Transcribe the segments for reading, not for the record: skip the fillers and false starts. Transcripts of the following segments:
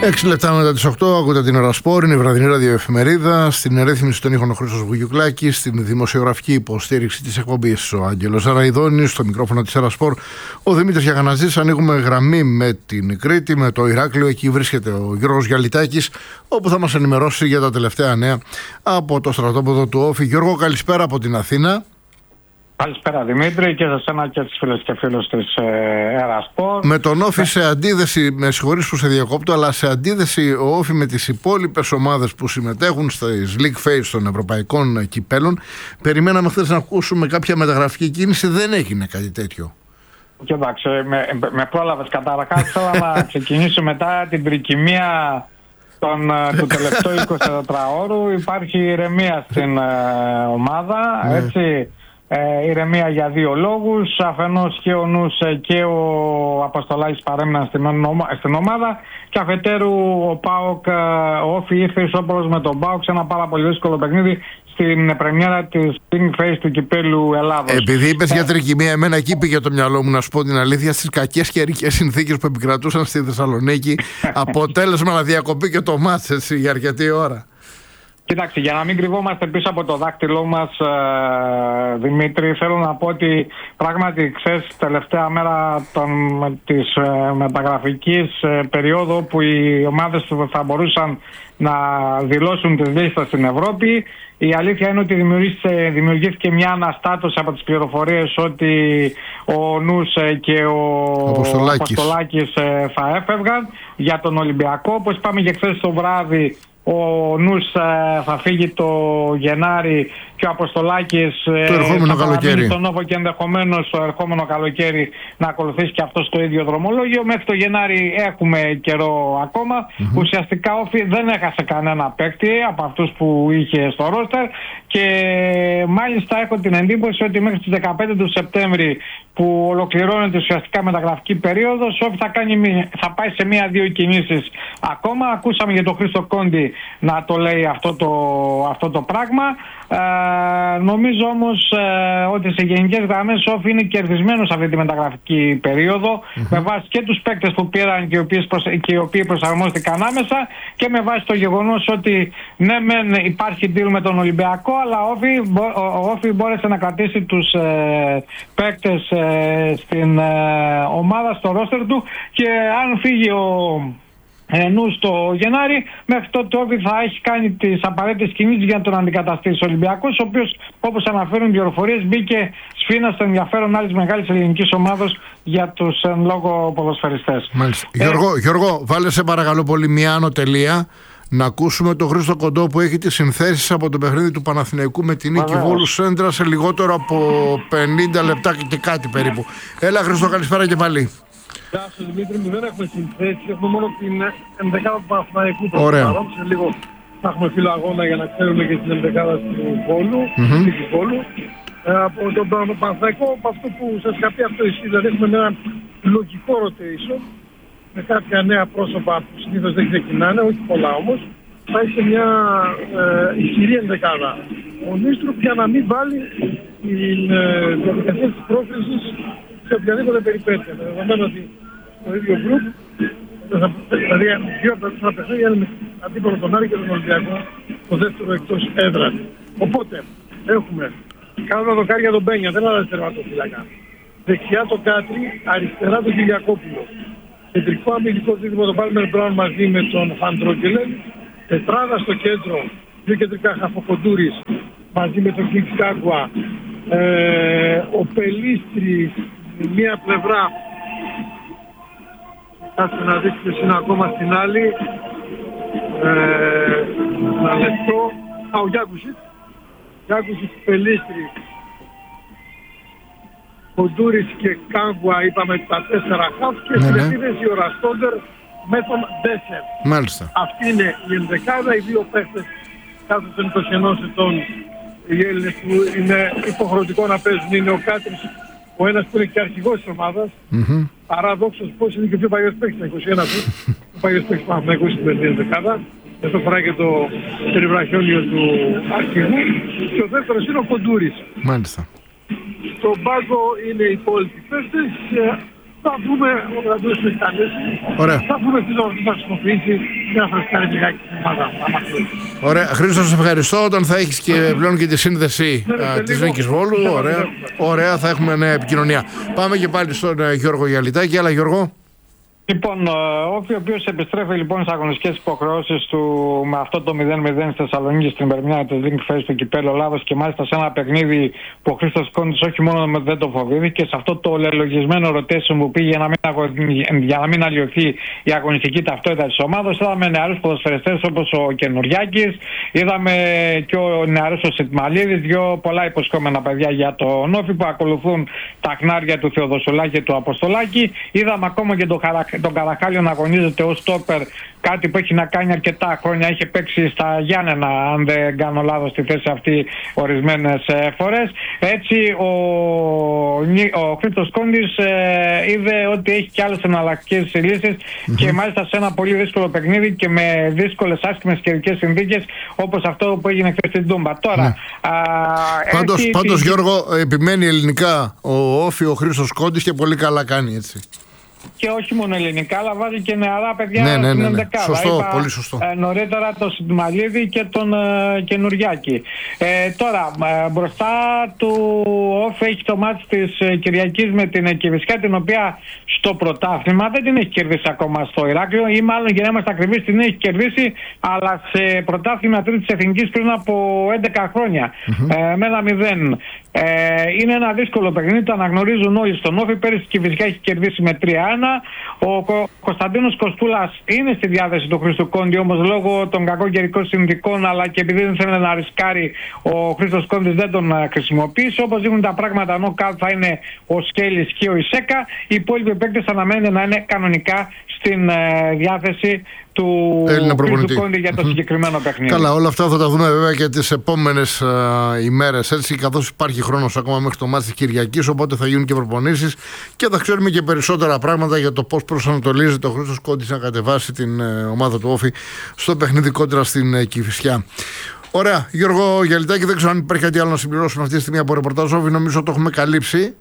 6 λεπτά μετά τις 8 ακούτε την Ερασπόρ, είναι η βραδινή ραδιοεφημερίδα. Στην ρύθμιση των ήχων ο Χρήστος Βουγιουκλάκης, στην δημοσιογραφική υποστήριξη της εκπομπής ο Άγγελος Αραϊδόνης, στο μικρόφωνο της Ερασπόρ ο Δημήτρης Γιαγαναζής. Ανοίγουμε γραμμή με την Κρήτη, με το Ηράκλειο. Εκεί βρίσκεται ο Γιώργος Γιαλιτάκης, όπου θα μας ενημερώσει για τα τελευταία νέα από το στρατόπεδο του Όφη. Γιώργο, καλησπέρα από την Αθήνα. Καλησπέρα Δημήτρη, και σε εσένα και στις φίλες και φίλους της Ερασπόρ. Με τον Όφη σε αντίθεση, με συγχωρείς που σε διακόπτω, αλλά σε αντίθεση ο Όφη με τις υπόλοιπες ομάδες που συμμετέχουν στις League Phase των ευρωπαϊκών κυπέλων, περιμέναμε χθες να ακούσουμε κάποια μεταγραφική κίνηση, δεν έγινε κάτι τέτοιο. Κοιτάξτε, με πρόλαβες καταρχάς. Θέλω να ξεκινήσω μετά την τρικυμία του τελευταίου 24ωρου. Υπάρχει ηρεμία στην ομάδα, έτσι. Ηρεμία για δύο λόγους. Αφενός και ο Νους και ο Αποστολάκης παρέμειναν στην ομάδα, και αφετέρου ο ΠΑΟΚ, ο Όφη ήρθε ισόπαλος με τον ΠΑΟΚ σε ένα πάρα πολύ δύσκολο παιχνίδι στην πρεμιέρα της League Phase του Κυπέλλου Ελλάδος. Επειδή είπες για τρικυμία, εμένα εκεί πήγε το μυαλό μου, να σου πω την αλήθεια, στις κακές καιρικές συνθήκες που επικρατούσαν στη Θεσσαλονίκη. Αποτέλεσμα να διακοπεί και το μάτς, έτσι, για αρκετή ώρα. Κοιτάξτε, για να μην κρυβόμαστε πίσω από το δάκτυλό μας, Δημήτρη, θέλω να πω ότι πράγματι χθες, τελευταία μέρα της μεταγραφικής περίοδου, όπου οι ομάδες θα μπορούσαν να δηλώσουν τις λίστες στην Ευρώπη, η αλήθεια είναι ότι δημιουργήθηκε μια αναστάτωση από τις πληροφορίες ότι ο Νους και ο Αποστολάκης θα έφευγαν για τον Ολυμπιακό. Όπως είπαμε και χθες το βράδυ, ο Νους θα φύγει το Γενάρη και ο Αποστολάκης το ερχόμενο καλοκαίρι στον Όφο, και ενδεχομένως το ερχόμενο καλοκαίρι να ακολουθήσει και αυτό το ίδιο δρομολόγιο. Μέχρι το Γενάρη έχουμε καιρό ακόμα. Ουσιαστικά Όφη δεν έχασε κανένα παίκτη από αυτούς που είχε στο ρόστερ, και μάλιστα έχω την εντύπωση ότι μέχρι τις 15 του Σεπτέμβρη, που ολοκληρώνεται ουσιαστικά μεταγραφική περίοδος, Όφη θα πάει σε μία-δύο κινήσεις ακόμα. Ακούσαμε για τον Χρήστο Κόντι να το λέει αυτό το πράγμα. Νομίζω όμως ότι σε γενικές γραμμές ο Όφη είναι κερδισμένος αυτή τη μεταγραφική περίοδο, με βάση και τους παίκτες που πήραν και οι οποίοι προσαρμόστηκαν άμεσα, και με βάση το γεγονός ότι ναι μεν υπάρχει deal με τον Ολυμπιακό, αλλά ο Όφη μπόρεσε να κρατήσει τους παίκτες στην ομάδα, στο ρόστερ του, και αν φύγει ο Νους το Γενάρη, μέχρι τότε ο Όφη θα έχει κάνει τις απαραίτητες κινήσεις για να τον αντικαταστήσει. Ο Ολυμπιακός, ο οποίος, όπως αναφέρουν οι πληροφορίες, μπήκε σφήνα στο ενδιαφέρον άλλης μεγάλης ελληνικής ομάδος για τους εν λόγω ποδοσφαιριστές. Γιώργο, βάλε σε παρακαλώ πολύ μια άνω τελεία, να ακούσουμε τον Χρήστο Κοντό που έχει τις συνθέσεις από το παιχνίδι του Παναθηναϊκού με την νίκη Βόλου Σέντρα σε λιγότερο από 50 λεπτά και κάτι περίπου. Έλα Χρήστο, καλησπέρα και πάλι. Γεια σας Δημήτρη μου, δεν έχουμε συνθέσεις, έχουμε μόνο την ενδεκάδα του Παναθηναϊκού. Ωραία. Σε λίγο θα έχουμε φύλλο αγώνα για να ξέρουμε και την ενδεκάδα του Βόλου, της Βόλου. Από τον Παναθηναϊκό, από αυτό που σας είχα πει, αυτό ισχύει, δηλαδή έχουμε ένα λογικό rotation, με κάποια νέα πρόσωπα που συνήθως δεν ξεκινάνε, όχι πολλά όμως. Θα έχει μια ισχυρή ενδεκάδα ο Νίστρου, για να μην βάλει την διαδικασία της πρόκλησης σε οποιαδήποτε περιπέτεια. Δεδομένου ότι το ίδιο γκρουπ, δηλαδή δύο από τα παιχνίδια είναι αντίπαλο τον Άρη και τον Ολυμπιακό, το δεύτερο εκτός έδρας. Οπότε έχουμε κάτω τα δοκάρια τον Μπένια, δεν άλλα τερματοφύλακα. Δεξιά το Κάτρι, αριστερά τον Κυριακόπουλο. Κεντρικό αμυντικό δίδυμο τον Πάλμερ Μπράουν μαζί με τον Φαντρόκελεν. Τετράδα στο κέντρο, δύο κεντρικά Χαφοκοντούρης μαζί με τον Κίξ Κάγκουα. Ο Πελίστρης μία πλευρά, κάτσε να δείξει ποιος είναι ακόμα στην άλλη, ένα λεπτό, ο Γιάκουσιτ, Πελίστρη, Κοντούρης και Κάγκουα, είπαμε τα 4 χαφ, και στην επίθεση ο Ραστόντερ με τον Ντέσσερ. Μάλιστα. Αυτή είναι η ενδεκάδα, οι δύο παίχτες κάτω των 21 ετών, οι Έλληνες που είναι υποχρεωτικό να παίζουν, είναι ο Κάτρης, ο ένας που είναι και αρχηγός της ομάδας, παράδοξος πως είναι και ο πιο παλιός παίκτης, τα 21 του, ο παλιός παίκτης που έχουμε ακούσει στην Περνία δεκάδα, αυτό φοράει και το περιβραχιόνιο του αρχηγού, και ο δεύτερος είναι ο Κοντούρης. Μάλιστα. Στον πάγκο είναι οι υπόλοιποι παίκτες, Θα δούμε όταν το έχουμε καλέσει. Θα δούμε τι θα χρησιμοποιήσει για να φρεσκάρει λιγάκι την ομάδα. Ωραία. Χρήστο, σε ευχαριστώ. Όταν θα έχεις και πλέον και τη σύνδεση της Νίκης Βόλου, ωραία, θα έχουμε νέα επικοινωνία. Πάμε και πάλι στον Γιώργο Γιαλιτάκη. Έλα, Γιώργο. Λοιπόν, ο οποίος επιστρέφει λοιπόν στις αγωνιστικές υποχρεώσεις του με αυτό το 0-0 στη Θεσσαλονίκη στην ημερομηνία της Link Face του Κυπέλλου Ελλάδος και μάλιστα σε ένα παιχνίδι που ο Χρήστος Κόντης όχι μόνο δεν το φοβήθηκε, σε αυτό το λελογισμένο rotation που πήγε για να μην αλλοιωθεί η αγωνιστική ταυτότητα της ομάδας. Είδαμε νεαρούς ποδοσφαιριστές όπως ο Καινουριάκης, είδαμε και ο νεαρός ο Σιτμαλίδης, δύο πολλά υποσχόμενα παιδιά για τον Όφη που ακολουθούν τα χνάρια του Θεοδοσουλάκη και του Αποστολάκη. Είδαμε ακόμα και τον Καραχάλιο να αγωνίζεται ως στόπερ, κάτι που έχει να κάνει αρκετά χρόνια. Είχε παίξει στα Γιάννενα, αν δεν κάνω λάθος, στη θέση αυτή ορισμένες φορές. Έτσι ο Χρήστος Κόντης είδε ότι έχει και άλλες εναλλακτικές λύσεις και μάλιστα σε ένα πολύ δύσκολο παιχνίδι και με δύσκολες άσχημες καιρικές συνθήκες όπως αυτό που έγινε χθες στην Τούμπα. Τώρα, πάντως Γιώργο, επιμένει ελληνικά ο Όφη, ο Χρήστος Κόντης και πολύ καλά κάνει, έτσι. Και όχι μόνο ελληνικά, αλλά βάζει και νεαρά παιδιά στην ενδεκάδα. Σωστό, πολύ σωστό. Νωρίτερα τον Σιτμαλίδη και τον Καινουριάκη. Τώρα, μπροστά του Όφη έχει το μάτς της Κυριακής με την Κηφισιά, την οποία στο πρωτάθλημα δεν την έχει κερδίσει ακόμα στο Ηράκλειο, ή μάλλον για να είμαστε ακριβείς την έχει κερδίσει, αλλά σε πρωτάθλημα τρίτης εθνικής πριν από 11 χρόνια. Με 1-0. Είναι ένα δύσκολο παιχνίδι, το αναγνωρίζουν όλοι στον Όφη. Πέρυσι η Κηφισιά έχει κερδίσει με 3-1. Ο Κωνσταντίνος Κοστούλας είναι στη διάθεση του Χρήστου Κόντι, όμως λόγω των κακών καιρικών συνθηκών, αλλά και επειδή δεν θέλει να ρισκάρει, ο Χρήστος Κόντης δεν τον χρησιμοποίησε. Όπως δείχνουν τα πράγματα, ενώ θα είναι ο Σκέλης και ο Ισέκα, οι υπόλοιποι παίκτες αναμένεται να είναι κανονικά στην διάθεση του Χρήστου Κόντι για το συγκεκριμένο παιχνίδι. Καλά, όλα αυτά θα τα δούμε βέβαια και τις επόμενες ημέρες, έτσι, καθώς υπάρχει χρόνος ακόμα μέχρι το μάτς της Κυριακής, οπότε θα γίνουν και προπονήσεις και θα ξέρουμε και περισσότερα πράγματα για το πώς προσανατολίζεται ο Χρήστος Κόντης να κατεβάσει την ομάδα του Όφη στο παιχνίδι κόντρα στην Κηφισιά. Ωραία, Γιώργο Γιαλιτάκη, δεν ξέρω αν υπάρχει κάτι άλλο να συμπληρώσουμε αυτή τη στιγμή από ρεπορτάζ Όφη, νομίζω το έχουμε καλύψει.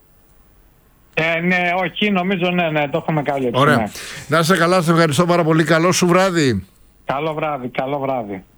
Ναι, όχι, νομίζω ναι, το έχουμε καλύψει. Ωραία. Ναι. Να είσαι καλά, σε ευχαριστώ πάρα πολύ. Καλό σου βράδυ. Καλό βράδυ.